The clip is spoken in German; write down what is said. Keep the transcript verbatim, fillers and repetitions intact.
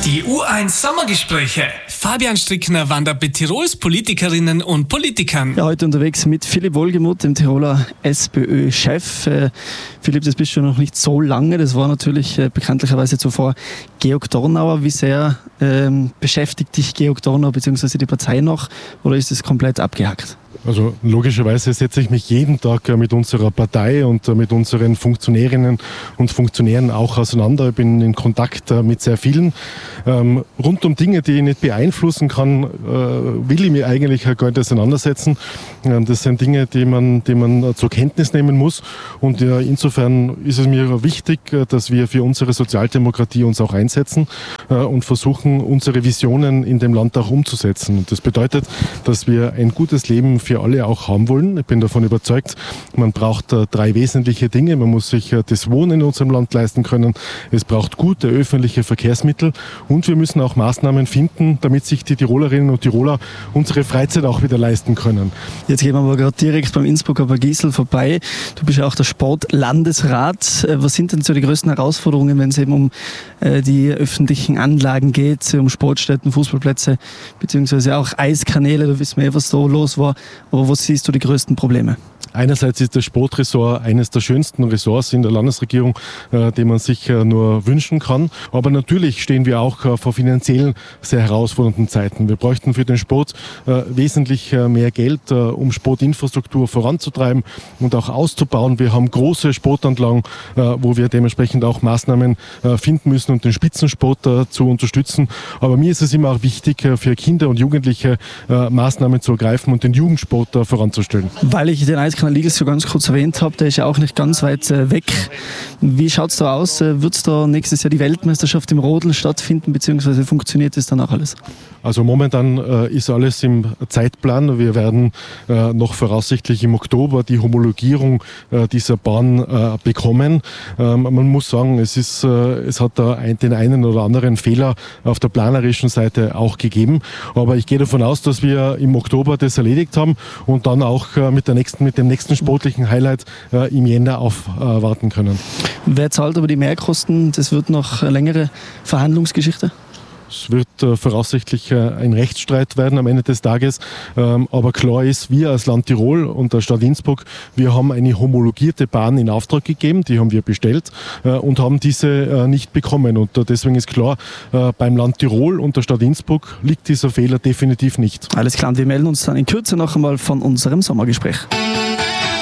Die U eins Sommergespräche. Fabian Strickner wandert mit Tirols Politikerinnen und Politikern. Ja, heute unterwegs mit Philipp Wohlgemuth, dem Tiroler SPÖ-Chef. Äh, Philipp, das bist du noch nicht so lange. Das war natürlich äh, bekanntlicherweise zuvor Georg Dornauer. Wie sehr ähm, beschäftigt dich Georg Dornauer bzw. die Partei noch, oder ist es komplett abgehackt? Also logischerweise setze ich mich jeden Tag mit unserer Partei und mit unseren Funktionärinnen und Funktionären auch auseinander. Ich bin in Kontakt mit sehr vielen. Ähm, rund um Dinge, die ich nicht beeinflussen kann, äh, will ich mich eigentlich gar nicht auseinandersetzen. Ähm, das sind Dinge, die man, die man zur Kenntnis nehmen muss. Und ja, insofern ist es mir wichtig, dass wir für unsere Sozialdemokratie uns auch einsetzen äh, und versuchen, unsere Visionen in dem Land auch umzusetzen. Und das bedeutet, dass wir ein gutes Leben für alle auch haben wollen. Ich bin davon überzeugt, man braucht äh, drei wesentliche Dinge. Man muss sich äh, das Wohnen in unserem Land leisten können. Es braucht gute öffentliche Verkehrsmittel und wir müssen auch Maßnahmen finden, damit sich die Tirolerinnen und Tiroler unsere Freizeit auch wieder leisten können. Jetzt gehen wir aber gerade direkt beim Innsbrucker Bergisel vorbei. Du bist ja auch der Sportlandesrat. Was sind denn so die größten Herausforderungen, wenn es eben um äh, die öffentlichen Anlagen geht, um Sportstätten, Fußballplätze, beziehungsweise auch Eiskanäle? Da wissen wir ja, was da los war. Aber wo siehst du die größten Probleme? Einerseits ist das Sportressort eines der schönsten Ressorts in der Landesregierung, äh, den man sich äh, nur wünschen kann. Aber natürlich stehen wir auch äh, vor finanziellen sehr herausfordernden Zeiten. Wir bräuchten für den Sport äh, wesentlich äh, mehr Geld, äh, um Sportinfrastruktur voranzutreiben und auch auszubauen. Wir haben große Sportanlagen, äh, wo wir dementsprechend auch Maßnahmen äh, finden müssen, um den Spitzensport äh, zu unterstützen. Aber mir ist es immer auch wichtig, äh, für Kinder und Jugendliche äh, Maßnahmen zu ergreifen und den Jugendsport äh, voranzustellen. Weil ich den Eiskanal Ligels so ganz kurz erwähnt habe, der ist ja auch nicht ganz weit äh, weg. Wie schaut es da aus? Äh, Wird es da nächstes Jahr die Weltmeisterschaft im Rodeln stattfinden, beziehungsweise funktioniert das dann auch alles? Also momentan äh, ist alles im Zeitplan. Wir werden äh, noch voraussichtlich im Oktober die Homologierung äh, dieser Bahn äh, bekommen. Ähm, man muss sagen, es, ist, äh, es hat da ein, den einen oder anderen Fehler auf der planerischen Seite auch gegeben. Aber ich gehe davon aus, dass wir im Oktober das erledigt haben und dann auch äh, mit, der nächsten, mit dem nächsten sportlichen Highlight äh, im Jänner aufwarten äh, können. Wer zahlt aber die Mehrkosten? Das wird noch eine längere Verhandlungsgeschichte? Es wird äh, voraussichtlich äh, ein Rechtsstreit werden am Ende des Tages. Ähm, aber klar ist, wir als Land Tirol und der Stadt Innsbruck, wir haben eine homologierte Bahn in Auftrag gegeben, die haben wir bestellt äh, und haben diese äh, nicht bekommen. Und äh, deswegen ist klar, äh, beim Land Tirol und der Stadt Innsbruck liegt dieser Fehler definitiv nicht. Alles klar, und wir melden uns dann in Kürze noch einmal von unserem Sommergespräch.